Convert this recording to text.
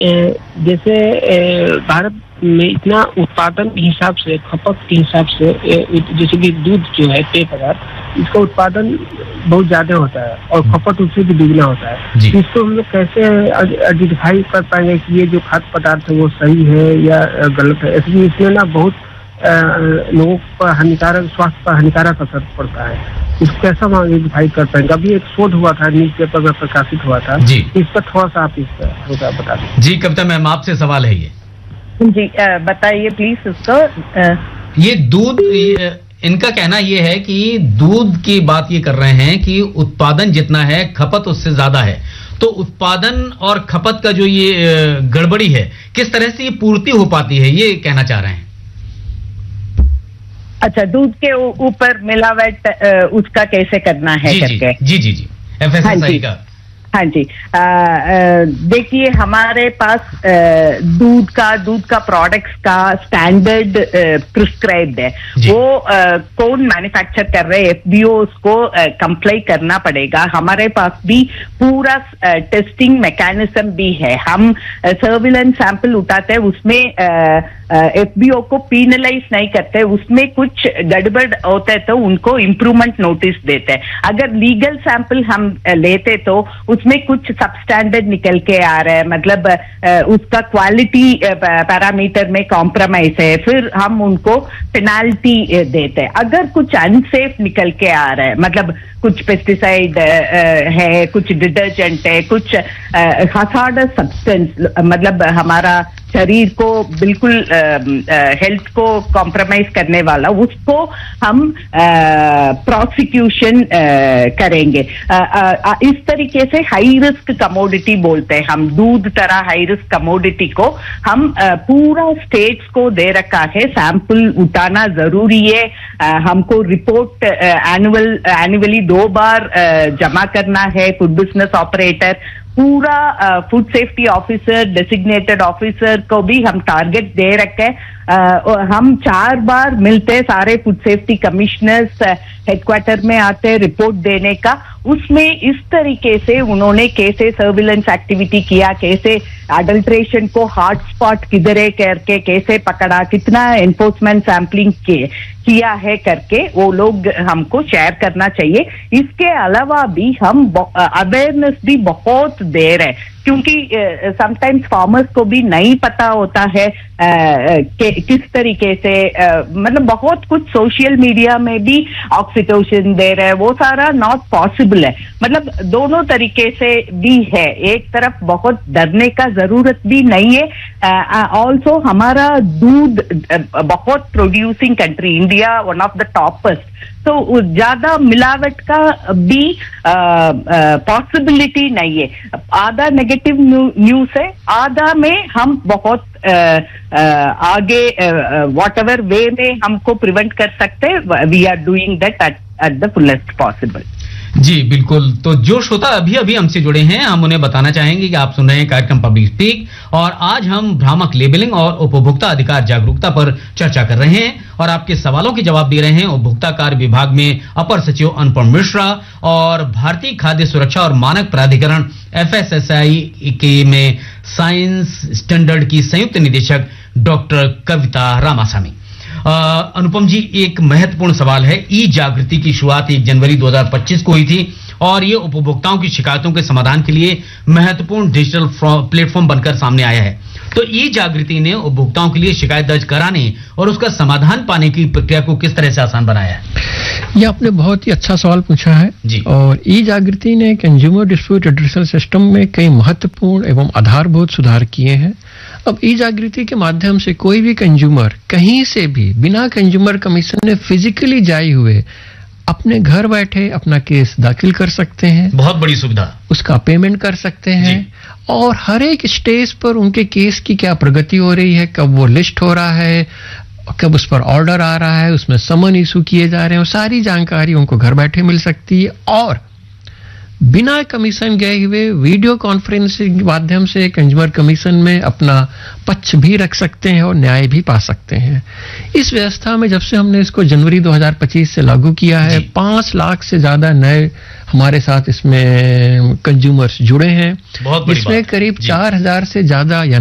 जैसे भारत में इतना उत्पादन के हिसाब से, खपत के हिसाब से, जैसे कि दूध जो है पेय पदार्थ, इसका उत्पादन बहुत ज्यादा होता है और खपत उससे भी दुगना होता है। इसको हम लोग कैसे आइडेंटिफाई कर पाएंगे कि ये जो खाद्य पदार्थ है वो सही है या गलत है? इसमें ना बहुत लोगों पर हानिकारक, स्वास्थ्य पर हानिकारक असर पड़ता है। इसको कैसा हम आइडेंटिफाई कर पाएंगे? अभी एक शोध हुआ था, न्यूज़पेपर में प्रकाशित हुआ था जी। इस पर थोड़ा सा आप इस पर बता दें। जी कविता मैम, आपसे सवाल है ये जी, बताइए प्लीज इसको। ये दूध, इनका कहना ये है कि दूध की बात ये कर रहे हैं कि उत्पादन जितना है खपत उससे ज्यादा है, तो उत्पादन और खपत का जो ये गड़बड़ी है, किस तरह से ये पूर्ति हो पाती है, ये कहना चाह रहे हैं। अच्छा, दूध के ऊपर मिलावट उसका कैसे करना है करके? जी FSSAI का। हाँ जी, देखिए हमारे पास दूध का प्रोडक्ट्स का स्टैंडर्ड प्रिस्क्राइब्ड है। वो कौन मैन्युफैक्चर कर रहे हैं, FBO उसको कंप्लाई करना पड़ेगा। हमारे पास भी पूरा टेस्टिंग मैकेनिज्म भी है। हम सर्विलेंस सैंपल उठाते हैं, उसमें FBO को पीनलाइज नहीं करते, उसमें कुछ गड़बड़ होता है तो उनको इम्प्रूवमेंट नोटिस देते हैं। अगर लीगल सैंपल हम लेते तो उसमें कुछ सबस्टैंडर्ड निकल के आ रहा है, मतलब उसका क्वालिटी पैरामीटर में कॉम्प्रोमाइज है, फिर हम उनको पेनाल्टी देते हैं। अगर कुछ अनसेफ निकल के आ रहा है, मतलब कुछ पेस्टिसाइड है, कुछ डिटर्जेंट है, कुछ हजार्डस सब्सटेंस, मतलब हमारा शरीर को बिल्कुल हेल्थ को कॉम्प्रोमाइज करने वाला, उसको हम प्रोसिक्यूशन करेंगे। इस तरीके से हाई रिस्क कमोडिटी बोलते हैं हम, दूध तरह हाई रिस्क कमोडिटी को हम पूरा स्टेट्स को दे रखा है। सैंपल उठाना जरूरी है, हमको रिपोर्ट एनुअली 2 बार जमा करना है। फूड बिजनेस ऑपरेटर, पूरा food safety officer, designated officer को भी हम टारगेट दे रखे हैं। हम 4 बार मिलते हैं, सारे फूड सेफ्टी कमिश्नर्स हेडक्वार्टर में आते हैं रिपोर्ट देने का। उसमें इस तरीके से उन्होंने कैसे सर्विलेंस एक्टिविटी किया, कैसे अडल्ट्रेशन को हॉटस्पॉट किधर है करके कैसे पकड़ा, कितना एनफोर्समेंट सैम्पलिंग किया है करके वो लोग हमको शेयर करना चाहिए। इसके अलावा भी हम अवेयरनेस भी बहुत दे रहे हैं, क्योंकि समटाइम्स फार्मर्स को भी नहीं पता होता है किस तरीके से, मतलब बहुत कुछ सोशल मीडिया में भी ऑक्सीटोसिन दे रहे हैं, वो सारा नॉट पॉसिबल है। मतलब दोनों तरीके से भी है, एक तरफ बहुत डरने का जरूरत भी नहीं है। ऑल्सो हमारा दूध बहुत producing country, India one of the toppers, तो ज्यादा मिलावट का भी पॉसिबिलिटी नहीं है। आधा नेगेटिव न्यूज है, आधा में हम बहुत आगे वॉट एवर वे में हमको प्रिवेंट कर सकते हैं। We are doing that at the fullest possible. जी बिल्कुल। तो जो श्रोता अभी अभी हमसे जुड़े हैं, हम उन्हें बताना चाहेंगे कि आप सुन रहे हैं कार्यक्रम पब्लिक स्पीक, और आज हम भ्रामक लेबलिंग और उपभोक्ता अधिकार जागरूकता पर चर्चा कर रहे हैं और आपके सवालों के जवाब दे रहे हैं उपभोक्ता कार्य विभाग में अपर सचिव अनुपम मिश्रा और भारतीय खाद्य सुरक्षा और मानक प्राधिकरण FSSAI के में साइंस स्टैंडर्ड की संयुक्त निदेशक डॉक्टर कविता रामास्वामी। अनुपम जी, एक महत्वपूर्ण सवाल है। ई जागृति की शुरुआत 1 जनवरी 2025 को हुई थी और ये उपभोक्ताओं की शिकायतों के समाधान के लिए महत्वपूर्ण डिजिटल प्लेटफॉर्म बनकर सामने आया है। तो ई जागृति ने उपभोक्ताओं के लिए शिकायत दर्ज कराने और उसका समाधान पाने की प्रक्रिया को किस तरह से आसान बनाया है? ये आपने बहुत ही अच्छा सवाल पूछा है जी। और ई जागृति ने कंज्यूमर डिस्प्यूट रिड्रेसल सिस्टम में कई महत्वपूर्ण एवं आधारभूत सुधार किए हैं। अब ई जागृति के माध्यम से कोई भी कंज्यूमर कहीं से भी बिना कंज्यूमर कमीशन ने फिजिकली जाए हुए अपने घर बैठे अपना केस दाखिल कर सकते हैं। बहुत बड़ी सुविधा। उसका पेमेंट कर सकते हैं और हर एक स्टेज पर उनके केस की क्या प्रगति हो रही है, कब वो लिस्ट हो रहा है, कब उस पर ऑर्डर आ रहा है, उसमें समन इशू किए जा रहे हैं, सारी जानकारी उनको घर बैठे मिल सकती है। और बिना कमीशन गए हुए वीडियो कॉन्फ्रेंसिंग के माध्यम से कंज्यूमर कमीशन में अपना पक्ष भी रख सकते हैं और न्याय भी पा सकते हैं। इस व्यवस्था में जब से हमने इसको जनवरी 2025 से लागू किया है, 5 लाख से ज्यादा नए हमारे साथ इसमें कंज्यूमर्स जुड़े हैं, बहुत बड़ी इसमें बात। करीब जी। 4000 से ज्यादा